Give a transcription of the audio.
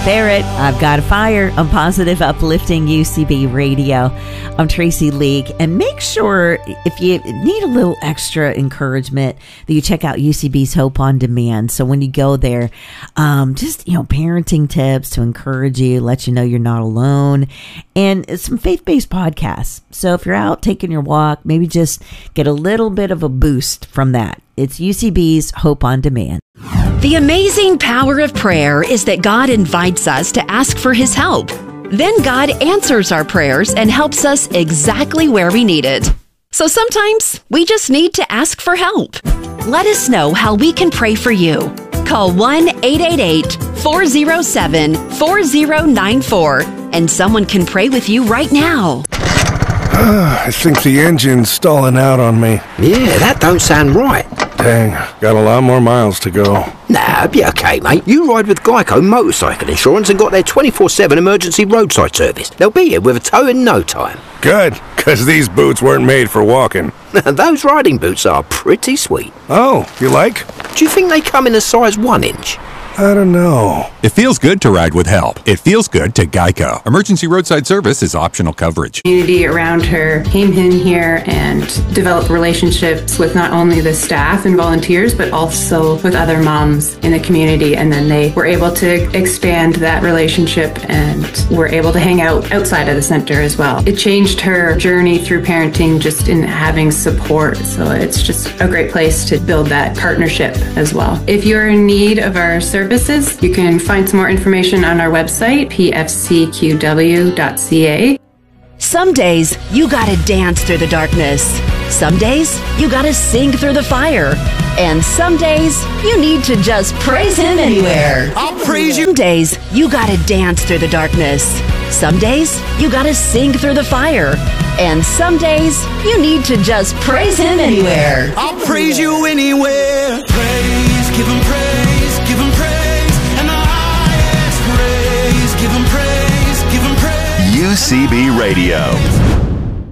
Barrett, I've Got a Fire on Positive Uplifting UCB Radio. I'm Tracy Leake, and make sure if you need a little extra encouragement that you check out UCB's Hope on Demand. So when you go there, just, parenting tips to encourage you, let you know you're not alone, and some faith-based podcasts. So if you're out taking your walk, maybe just get a little bit of a boost from that. It's UCB's Hope on Demand. The amazing power of prayer is that God invites us to ask for His help. Then God answers our prayers and helps us exactly where we need it. So sometimes we just need to ask for help. Let us know how we can pray for you. Call 1-888-407-4094 and someone can pray with you right now. I think the engine's stalling out on me. Yeah, that don't sound right. Dang, got a lot more miles to go. Nah, be okay, mate. You ride with Geico Motorcycle Insurance and got their 24/7 emergency roadside service. They'll be here with a tow in no time. Good, because these boots weren't made for walking. Those riding boots are pretty sweet. Oh, you like? Do you think they come in a size 1 inch? I don't know. It feels good to ride with help. It feels good to Geico. Emergency roadside service is optional coverage. Community around her came in here and developed relationships with not only the staff and volunteers, but also with other moms in the community. And then they were able to expand that relationship and were able to hang out outside of the center as well. It changed her journey through parenting just in having support. So it's just a great place to build that partnership as well. If you're in need of our services, you can find some more information on our website, pfcqw.ca. Some days you gotta dance through the darkness. Some days you gotta sing through the fire. And some days you need to just praise Him anywhere. I'll praise you. Some days you gotta dance through the darkness. Some days you gotta sing through the fire. And some days you need to just praise Him anywhere. I'll praise you anywhere. Praise, give Him praise, give Him praise. And the highest praise, give Him praise, give Him praise. UCB Radio.